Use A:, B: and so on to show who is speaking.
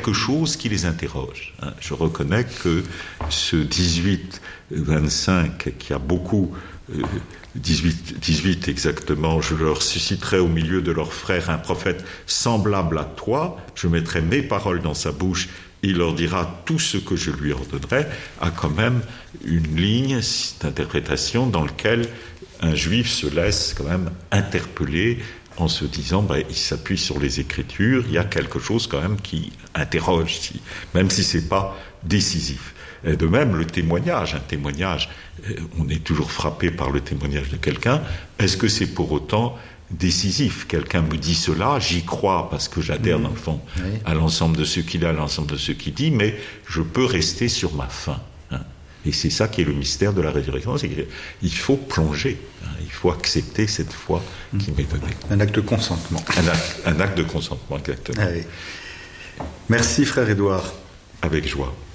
A: quelque chose qui les interroge. Je reconnais que ce 18-25, qui a beaucoup... 18 exactement, je leur susciterai au milieu de leurs frères un prophète semblable à toi, je mettrai mes paroles dans sa bouche, il leur dira tout ce que je lui ordonnerai, a quand même une ligne d'interprétation dans laquelle un juif se laisse quand même interpeller en se disant, il s'appuie sur les Écritures, il y a quelque chose quand même qui interroge, même si c'est pas décisif. Et de même, un témoignage, on est toujours frappé par le témoignage de quelqu'un. Est-ce que c'est pour autant décisif? Quelqu'un me dit cela, j'y crois parce que j'adhère dans le fond à l'ensemble de ce qu'il a, à l'ensemble de ce qu'il dit, mais je peux rester sur ma faim. Et c'est ça qui est le mystère de la résurrection, c'est qu'il faut plonger, il faut accepter cette foi qui m'est donnée.
B: Un acte de consentement.
A: Un acte de consentement, exactement.
B: Allez. Merci frère Édouard.
A: Avec joie.